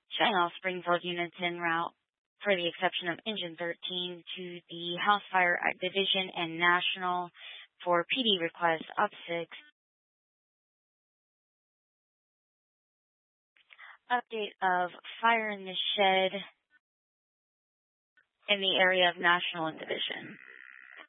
showing all Springfield units en route, for the exception of Engine 13, to the House Fire Division and National for PD request up 6. Update of fire in the shed in the area of National and Division.